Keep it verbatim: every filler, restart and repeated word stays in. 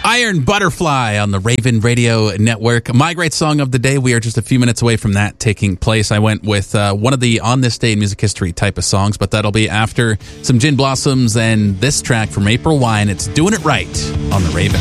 Iron Butterfly on the Raven Radio Network. My great song of the day. We are just a few minutes away from that taking place. I went with uh, one of the On This Day in Music History type of songs, but that'll be after some Gin Blossoms and this track from April Wine. It's Doing It Right on the Raven.